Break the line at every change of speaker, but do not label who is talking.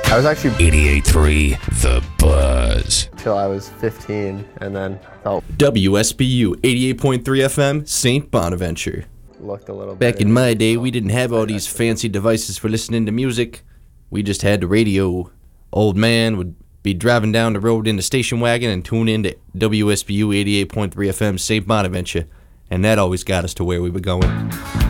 I was actually
88.3 The Buzz.
till I was 15, and then felt
WSBU 88.3 FM, St. Bonaventure.
looked a little bit.
Back in my day, we didn't have all these fancy devices for listening to music. We just had the radio. Old man would be driving down the road in the station wagon and tune in to WSBU 88.3 FM, St. Bonaventure. And that always got us to where we were going.